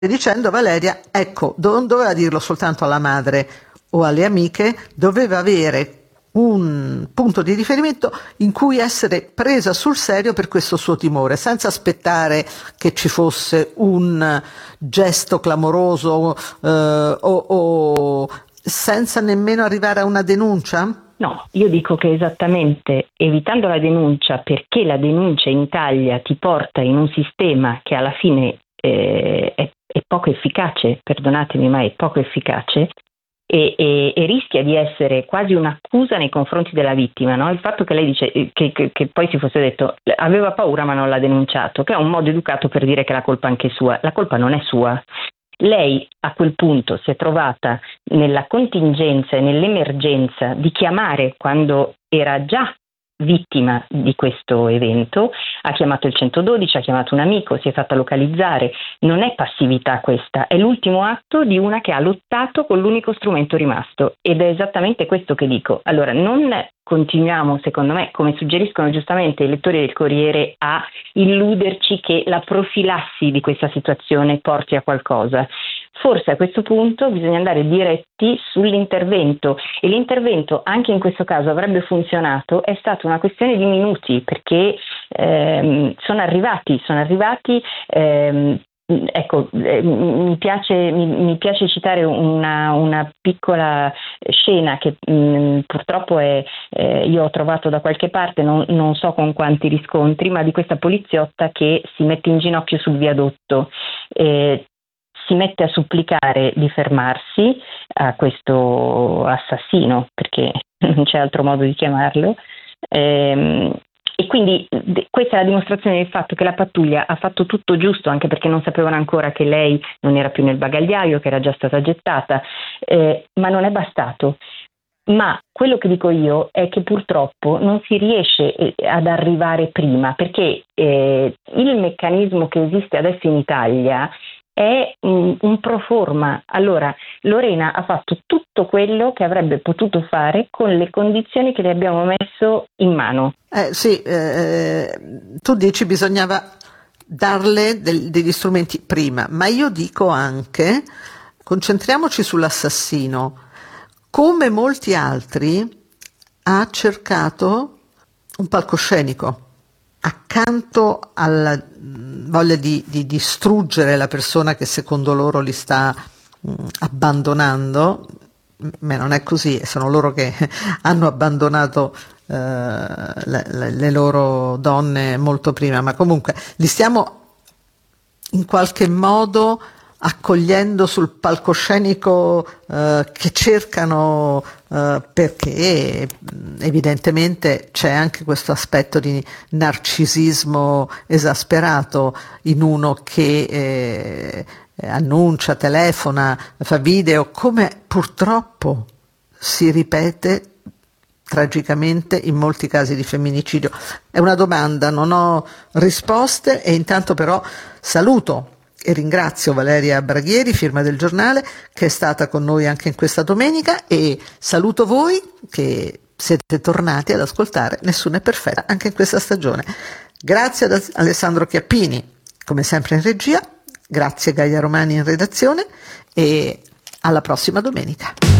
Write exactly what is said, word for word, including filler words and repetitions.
dicendo Valeria, ecco, non doveva dirlo soltanto alla madre o alle amiche, doveva avere un punto di riferimento in cui essere presa sul serio per questo suo timore, senza aspettare che ci fosse un gesto clamoroso eh, o, o senza nemmeno arrivare a una denuncia? No, io dico che esattamente evitando la denuncia, perché la denuncia in Italia ti porta in un sistema che alla fine eh, è, è poco efficace, perdonatemi, ma è poco efficace, e, e, e rischia di essere quasi un'accusa nei confronti della vittima, no? Il fatto che lei dice che, che, che poi si fosse detto aveva paura ma non l'ha denunciato, che è un modo educato per dire che la colpa è anche sua. La colpa non è sua. Lei a quel punto si è trovata nella contingenza e nell'emergenza di chiamare quando era già vittima di questo evento, ha chiamato il centododici, ha chiamato un amico, si è fatta localizzare. Non è passività questa, è l'ultimo atto di una che ha lottato con l'unico strumento rimasto, ed è esattamente questo che dico. Allora, non continuiamo, secondo me, come suggeriscono giustamente i lettori del Corriere, a illuderci che la profilassi di questa situazione porti a qualcosa. Forse a questo punto bisogna andare diretti sull'intervento, e l'intervento anche in questo caso avrebbe funzionato, è stata una questione di minuti, perché ehm, sono arrivati, sono arrivati ehm, ecco, eh, mi piace, mi, mi piace citare una, una piccola scena che mh, purtroppo è, eh, io ho trovato da qualche parte, non, non so con quanti riscontri, ma di questa poliziotta che si mette in ginocchio sul viadotto. Eh, si mette a supplicare di fermarsi a questo assassino, perché non c'è altro modo di chiamarlo, ehm, e quindi de- questa è la dimostrazione del fatto che la pattuglia ha fatto tutto giusto, anche perché non sapevano ancora che lei non era più nel bagagliaio, che era già stata gettata, eh, ma non è bastato. Ma quello che dico io è che purtroppo non si riesce ad arrivare prima, perché eh, il meccanismo che esiste adesso in Italia è un, un pro forma. Allora, Lorena ha fatto tutto quello che avrebbe potuto fare con le condizioni che le abbiamo messo in mano. Eh, sì, eh, tu dici bisognava darle del, degli strumenti prima, ma io dico anche concentriamoci sull'assassino. Come molti altri ha cercato un palcoscenico accanto alla voglia di, di distruggere la persona che secondo loro li sta mh, abbandonando, ma non è così, sono loro che hanno abbandonato eh, le, le, le loro donne molto prima, ma comunque li stiamo in qualche modo accogliendo sul palcoscenico eh, che cercano, eh, perché evidentemente c'è anche questo aspetto di narcisismo esasperato in uno che eh, annuncia, telefona, fa video, come purtroppo si ripete tragicamente in molti casi di femminicidio. È una domanda, non ho risposte, e intanto però saluto e ringrazio Valeria Braghieri, firma del Giornale, che è stata con noi anche in questa domenica, e saluto voi che siete tornati ad ascoltare Nessuna è perfetta anche in questa stagione. Grazie ad Alessandro Chiappini, come sempre in regia, grazie Gaia Romani in redazione, e alla prossima domenica.